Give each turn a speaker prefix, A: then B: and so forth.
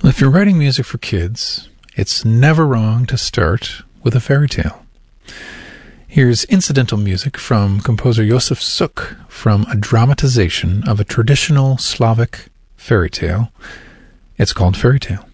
A: If you're writing music for kids, it's never wrong to start with a fairy tale. Here's incidental music from composer Josef Suk from a dramatization of a traditional Slavic fairy tale. It's called Fairy Tale.